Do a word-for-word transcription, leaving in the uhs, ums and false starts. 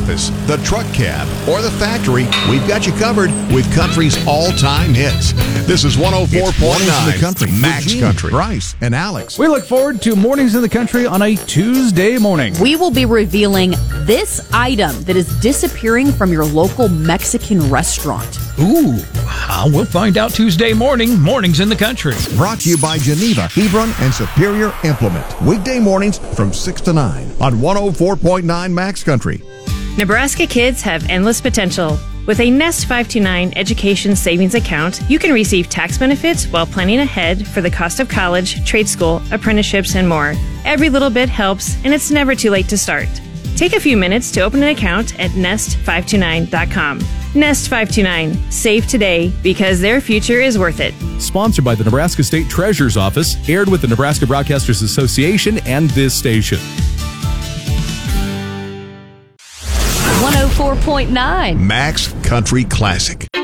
office, the truck cab, or the factory, we've got you covered with country's all-time hits. This is one oh four point nine the country. Max Eugene, Country. Bryce, and Alex. We look forward to Mornings in the Country on a Tuesday morning. We will be revealing this item that is disappearing from your local Mexican restaurant. Ooh, uh, we'll find out Tuesday morning, Mornings in the Country. Brought to you by Geneva, Hebron, and Superior Implement. Weekday mornings from six to nine on one oh four point nine Max Country. Nebraska kids have endless potential. With a Nest five two nine Education Savings Account, you can receive tax benefits while planning ahead for the cost of college, trade school, apprenticeships, and more. Every little bit helps, and it's never too late to start. Take a few minutes to open an account at nest five two nine dot com. Nest five two nine. Save today because their future is worth it. Sponsored by the Nebraska State Treasurer's Office, aired with the Nebraska Broadcasters Association and this station. one oh four point nine Max Country Classic.